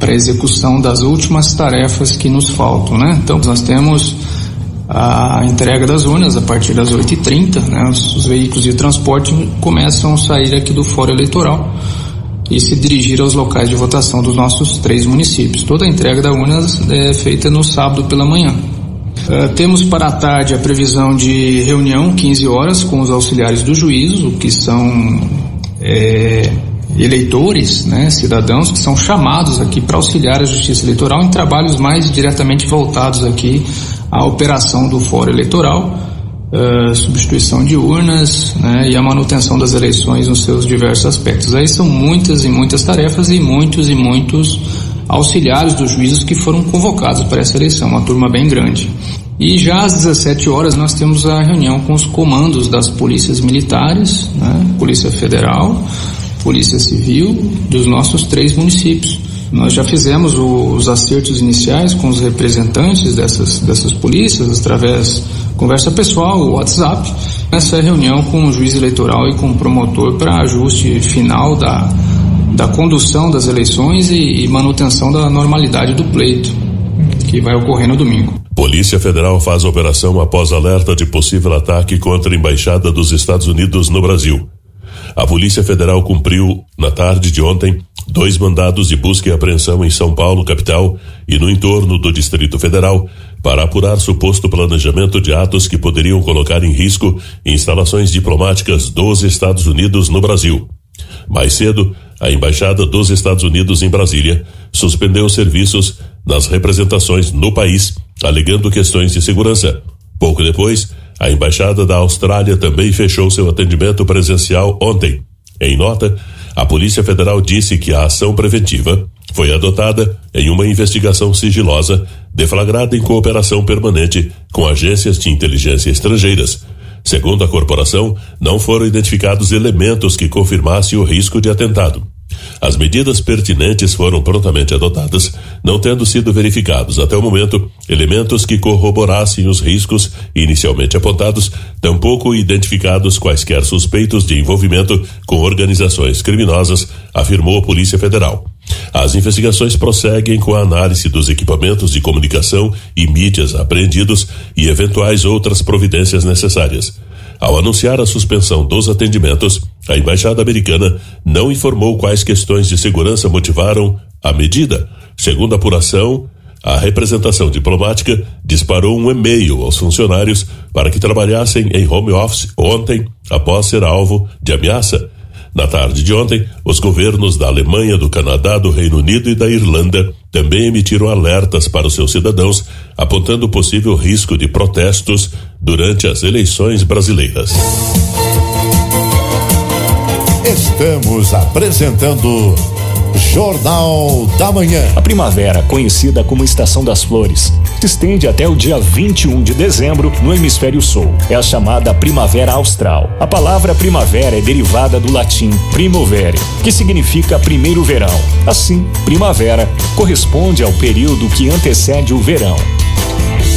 para a execução das últimas tarefas que nos faltam, né? Então nós temos a entrega das urnas a partir das 8h30, né? Os veículos de transporte começam a sair aqui do Fórum Eleitoral e se dirigir aos locais de votação dos nossos 3 municípios. Toda a entrega das urnas é feita no sábado pela manhã. Temos para a tarde a previsão de reunião 15 horas com os auxiliares do juízo, que são eleitores, né, cidadãos que são chamados aqui para auxiliar a Justiça Eleitoral em trabalhos mais diretamente voltados aqui à operação do Fórum Eleitoral, substituição de urnas, né, e a manutenção das eleições nos seus diversos aspectos. Aí são muitas e muitas tarefas e muitos auxiliares dos juízes que foram convocados para essa eleição, uma turma bem grande. E já às 17 horas nós temos a reunião com os comandos das polícias militares, né, Polícia Federal, Polícia Civil, dos nossos 3 municípios. Nós já fizemos os acertos iniciais com os representantes dessas polícias através de conversa pessoal, WhatsApp. Essa reunião com o juiz eleitoral e com o promotor para ajuste final da condução das eleições e manutenção da normalidade do pleito, que vai ocorrer no domingo. Polícia Federal faz a operação após alerta de possível ataque contra a Embaixada dos Estados Unidos no Brasil. A Polícia Federal cumpriu, na tarde de ontem, 2 mandados de busca e apreensão em São Paulo, capital, e no entorno do Distrito Federal, para apurar suposto planejamento de atos que poderiam colocar em risco instalações diplomáticas dos Estados Unidos no Brasil. Mais cedo, a Embaixada dos Estados Unidos em Brasília suspendeu serviços nas representações no país, alegando questões de segurança. Pouco depois, a Embaixada da Austrália também fechou seu atendimento presencial ontem. Em nota, a Polícia Federal disse que a ação preventiva foi adotada em uma investigação sigilosa, deflagrada em cooperação permanente com agências de inteligência estrangeiras. Segundo a corporação, não foram identificados elementos que confirmassem o risco de atentado. As medidas pertinentes foram prontamente adotadas, não tendo sido verificados até o momento elementos que corroborassem os riscos inicialmente apontados, tampouco identificados quaisquer suspeitos de envolvimento com organizações criminosas, afirmou a Polícia Federal. As investigações prosseguem com a análise dos equipamentos de comunicação e mídias apreendidos e eventuais outras providências necessárias. Ao anunciar a suspensão dos atendimentos, a Embaixada Americana não informou quais questões de segurança motivaram a medida. Segundo a apuração, a representação diplomática disparou um e-mail aos funcionários para que trabalhassem em home office ontem, após ser alvo de ameaça. Na tarde de ontem, os governos da Alemanha, do Canadá, do Reino Unido e da Irlanda também emitiram alertas para os seus cidadãos, apontando possível risco de protestos durante as eleições brasileiras. Estamos apresentando Jornal da Manhã. A primavera, conhecida como Estação das Flores, se estende até o dia 21 de dezembro no hemisfério sul. É a chamada Primavera Austral. A palavra primavera é derivada do latim primovere, que significa primeiro verão. Assim, primavera corresponde ao período que antecede o verão.